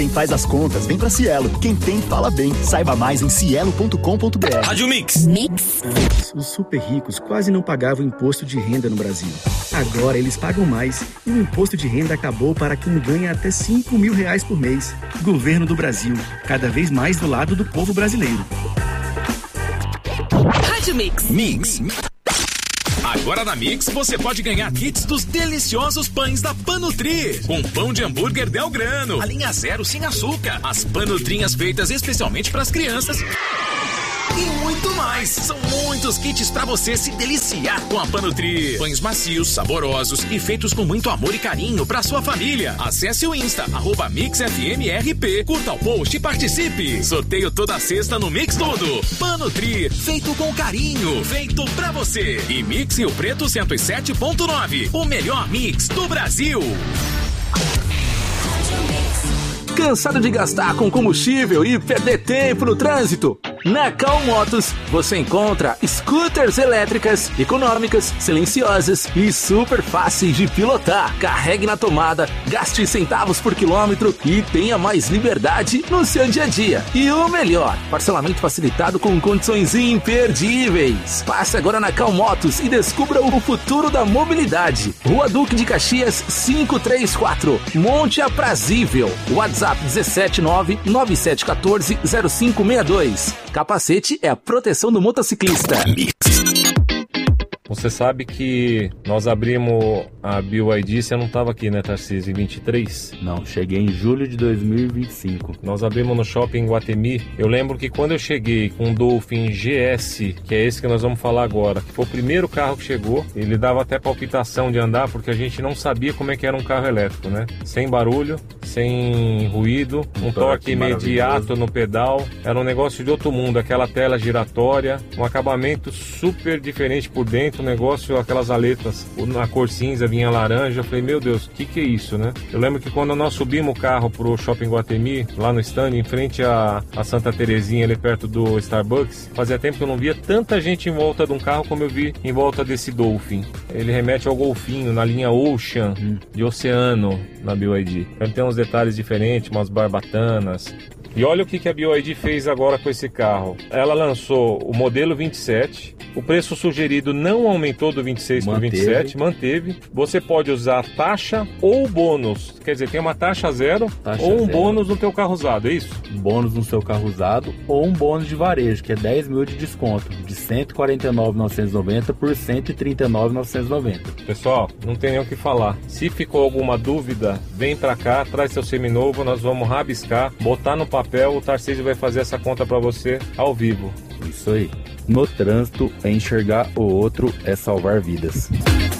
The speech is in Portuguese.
Quem faz as contas, vem pra Cielo. Quem tem, fala bem. Saiba mais em cielo.com.br. Rádio Mix. Os super ricos quase não pagavam imposto de renda no Brasil. Agora eles pagam mais e o imposto de renda acabou para quem ganha até R$5.000 por mês. Governo do Brasil, cada vez mais do lado do povo brasileiro. Rádio Mix. Agora na Mix você pode ganhar kits dos deliciosos pães da Panutri. Com pão de hambúrguer Del Grano, a linha 0 sem açúcar, as panutrinhas feitas especialmente para as crianças e muito mais. São muitos kits pra você se deliciar com a Panutri. Pães macios, saborosos e feitos com muito amor e carinho pra sua família. Acesse o Insta, @MixFMRP, curta o post e participe. Sorteio toda sexta no Mix Tudo. Panutri, feito com carinho, feito pra você. E Mix Rio Preto 107.9, o melhor mix do Brasil. Cansado de gastar com combustível e perder tempo no trânsito? Na Cal Motos você encontra scooters elétricas, econômicas, silenciosas e super fáceis de pilotar. Carregue na tomada, gaste centavos por quilômetro e tenha mais liberdade no seu dia a dia. E o melhor, parcelamento facilitado com condições imperdíveis. Passe agora na Cal Motos e descubra o futuro da mobilidade. Rua Duque de Caxias 534, Monte Aprazível. WhatsApp 17997140562. Capacete é a proteção do motociclista. Você sabe que nós abrimos a BYD, você não estava aqui, né, Tarcísio, em 23? Não, cheguei em julho de 2025. Nós abrimos no shopping Guatemi. Eu lembro que quando eu cheguei com o Dolphin GS, que é esse que nós vamos falar agora, que foi o primeiro carro que chegou, ele dava até palpitação de andar, porque a gente não sabia como é que era um carro elétrico, né? Sem barulho, sem ruído, um torque imediato no pedal, era um negócio de outro mundo, aquela tela giratória, um acabamento super diferente por dentro, negócio, aquelas aletas na cor cinza, vinha laranja. Eu falei, meu Deus, o que é isso, né? Eu lembro que quando nós subimos o carro pro Shopping Guatemi, lá no stand, em frente a Santa Terezinha, ali perto do Starbucks, fazia tempo que eu não via tanta gente em volta de um carro como eu vi em volta desse Dolphin. Ele remete ao golfinho, na linha Ocean, de oceano, na BYD. Ele tem uns detalhes diferentes, umas barbatanas. E olha o que a BYD fez agora com esse carro. Ela lançou o modelo 27, o preço sugerido não aumentou do 26 para o 27, manteve. Você pode usar taxa ou bônus, quer dizer, tem uma taxa zero ou um bônus no teu carro usado, é isso? Um bônus no seu carro usado ou um bônus de varejo, que é 10 mil de desconto, de 149.990 por 139.990. Pessoal, não tem nem o que falar. Se ficou alguma dúvida, vem pra cá, traz seu seminovo, nós vamos rabiscar, botar no papel, o Tarcísio vai fazer essa conta pra você ao vivo. Isso aí. No trânsito, enxergar o outro é salvar vidas.